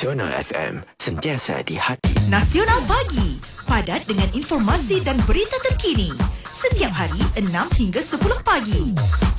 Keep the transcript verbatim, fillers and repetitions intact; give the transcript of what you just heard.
Nasional F M, sentiasa di hati. Nasional Pagi, padat dengan informasi dan berita terkini. Setiap hari enam hingga sepuluh pagi.